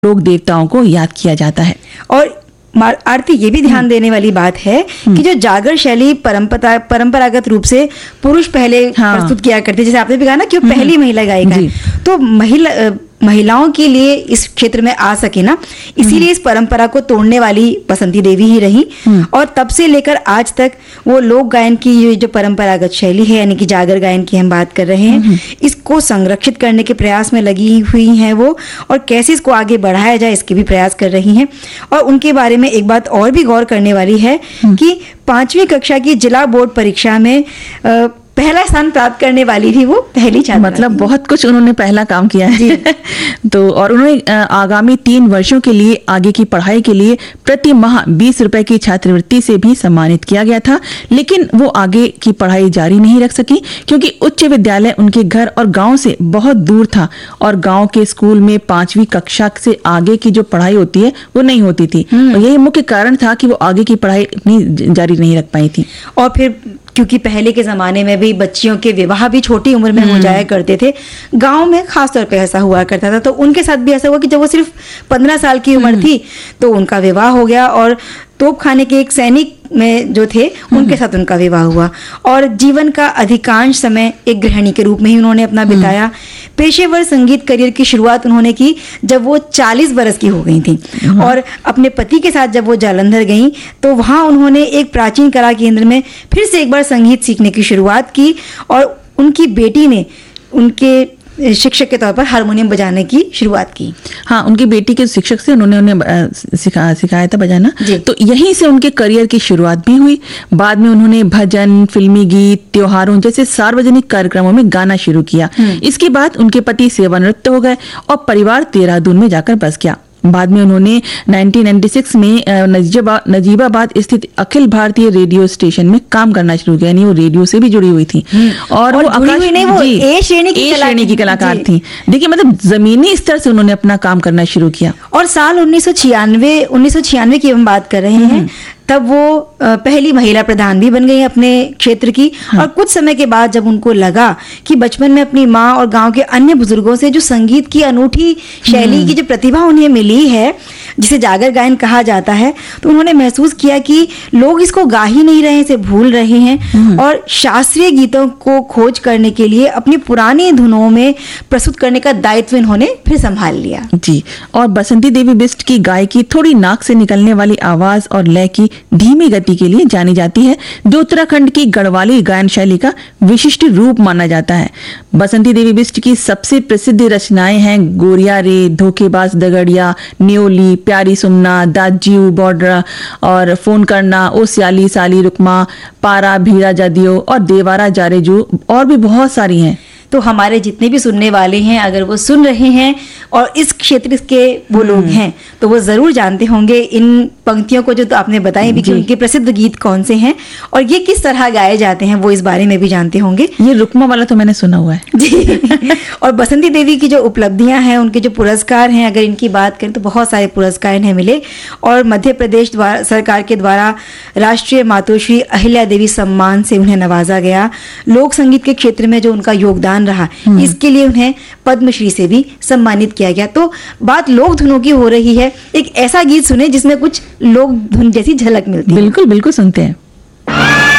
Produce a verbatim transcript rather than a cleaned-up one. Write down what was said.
लोक देवताओं को याद किया जाता है। और आरती ये भी ध्यान देने वाली बात है कि जो जागर शैली परंपरा परंपरागत रूप से पुरुष पहले हाँ। प्रस्तुत किया करते, जैसे आपने भी कहा ना कि वो पहली महिला गायिका है, तो महिला महिलाओं के लिए इस क्षेत्र में आ सके ना, इसीलिए इस परंपरा को तोड़ने वाली बसंती देवी ही रही। और तब से लेकर आज तक वो लोक गायन की ये जो परंपरागत शैली है, यानी कि जागर गायन की हम बात कर रहे हैं, इसको संरक्षित करने के प्रयास में लगी हुई हैं वो, और कैसे इसको आगे बढ़ाया जाए इसके भी प्रयास कर रही हैं। और उनके बारे में एक बात और भी गौर करने वाली है कि पांचवी कक्षा की जिला बोर्ड परीक्षा में आ, पहला स्थान प्राप्त करने वाली भी वो पहली छात्रा, मतलब बहुत कुछ उन्होंने पहला काम किया है तो और उन्होंने आगामी तीन वर्षों के लिए आगे की पढ़ाई के लिए प्रति माह बीस रुपए की छात्रवृत्ति से भी सम्मानित किया गया था, लेकिन वो आगे की पढ़ाई जारी नहीं रख सकी क्योंकि उच्च विद्यालय उनके घर और गांव से बहुत दूर था और गांव के स्कूल में पांचवी कक्षा से आगे की जो पढ़ाई होती है वो नहीं होती थी, और यही मुख्य कारण था कि वो आगे की पढ़ाई अपनी जारी नहीं रख पाई थी। और फिर क्योंकि पहले के जमाने में भी बच्चियों के विवाह भी छोटी उम्र में हो जाया करते थे, गांव में खास तौर पे ऐसा हुआ करता था, तो उनके साथ भी ऐसा हुआ कि जब वो सिर्फ पंद्रह साल की उम्र थी तो उनका विवाह हो गया, और तोप खाने के एक सैनिक में जो थे उनके साथ उनका विवाह हुआ, और जीवन का अधिकांश समय एक गृहिणी के रूप में ही उन्होंने अपना बिताया। पेशेवर संगीत करियर की शुरुआत उन्होंने की जब वो चालीस बरस की हो गई थी, और अपने पति के साथ जब वो जालंधर गईं तो वहां उन्होंने एक प्राचीन कला केंद्र में फिर से एक बार संगीत सीखने की शुरुआत की, और उनकी बेटी ने उनके शिक्षक के तौर पर हारमोनियम बजाने की शुरुआत की। हाँ, उनकी बेटी के शिक्षक से उन्होंने उन्हें सिखा सिखाया था बजाना, तो यहीं से उनके करियर की शुरुआत भी हुई। बाद में उन्होंने भजन, फिल्मी गीत, त्योहारों जैसे सार्वजनिक कार्यक्रमों में गाना शुरू किया। इसके बाद उनके पति सेवानिवृत्त हो गए और परिवार देहरादून में जाकर बस गया। बाद में उन्होंने उन्नीस सौ छियानवे में नजीबाबाद नजीबाबाद स्थित अखिल भारतीय रेडियो स्टेशन में काम करना शुरू किया, यानी वो रेडियो से भी जुड़ी हुई थी, और, और वो आकाश नहीं, वो ए श्रेणी की, श्रेणी की कलाकार थी। देखिए, मतलब जमीनी स्तर से उन्होंने अपना काम करना शुरू किया। और साल उन्नीस सौ छियानवे उन्नीस सौ छियानवे की हम बात कर रहे हैं, तब वो पहली महिला प्रधान भी बन गई अपने क्षेत्र की। हाँ। और कुछ समय के बाद जब उनको लगा कि बचपन में अपनी माँ और गांव के अन्य बुजुर्गों से जो संगीत की अनूठी शैली की जो प्रतिभा उन्हें मिली है, जिसे जागर गायन कहा जाता है, तो उन्होंने महसूस किया कि लोग इसको गा ही नहीं रहे, इसे भूल रहे हैं, और शास्त्रीय गीतों को खोज करने के लिए अपनी पुरानी धुनों में प्रस्तुत करने का दायित्व इन्होंने फिर संभाल लिया। जी, और बसंती देवी बिष्ट की गायकी थोड़ी नाक से निकलने वाली आवाज और लय की धीमी गति के लिए जानी जाती है, जो उत्तराखंड की गढ़वाली गायन शैली का विशिष्ट रूप माना जाता है। बसंती देवी बिष्ट की सबसे प्रसिद्ध रचनाएं हैं गोरिया रे, धोखेबाज दगड़िया, न्योली, प्यारी सुमना, दाजीऊ बॉर्डर और फोन करना, ओ सियाली साली रुकमा, पारा भीरा जादियो और देवारा जारेजू, और भी बहुत सारी हैं। तो हमारे जितने भी सुनने वाले हैं, अगर वो सुन रहे हैं और इस क्षेत्र के वो लोग हैं, तो वो जरूर जानते होंगे इन पंक्तियों को जो तो आपने बताई भी कि उनके प्रसिद्ध गीत कौन से हैं और ये किस तरह गाए जाते हैं, वो इस बारे में भी जानते होंगे। ये रुकमा वाला तो मैंने सुना हुआ है जी। और बसंती देवी की जो उपलब्धियां हैं, उनके जो पुरस्कार हैं, अगर इनकी बात करें तो बहुत सारे पुरस्कार इन्हें मिले, और मध्य प्रदेश द्वारा सरकार के द्वारा राष्ट्रीय मातोश्री अहिल्या देवी सम्मान से उन्हें नवाजा गया। लोक संगीत के क्षेत्र में जो उनका योगदान रहा, इसके लिए उन्हें पद्मश्री से भी सम्मानित किया गया। तो बात लोक धुनों की हो रही है, एक ऐसा गीत सुने जिसमें कुछ लोक धुन जैसी झलक मिलती है। बिल्कुल बिल्कुल सुनते हैं।